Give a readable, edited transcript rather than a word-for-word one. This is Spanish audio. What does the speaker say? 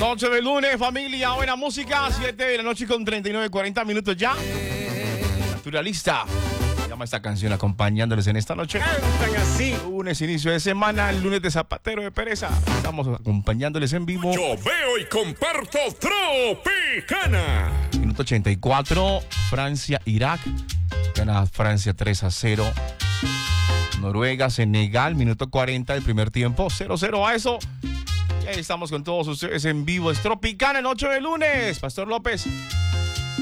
Noche de lunes, familia, buena música, 7 de la noche con 39, 40 minutos ya. Naturalista. Se llama esta canción acompañándoles en esta noche. Cantan así. Lunes, inicio de semana, el lunes de Zapatero de Pereza. Estamos acompañándoles en vivo. Yo veo y comparto Tropicana. Minuto 84, Francia-Irak. Gana Francia 3-0. Noruega, Senegal, minuto 40 del primer tiempo, 0-0 a eso. Y ahí estamos con todos ustedes en vivo. Es Tropicana, noche de lunes. Pastor López.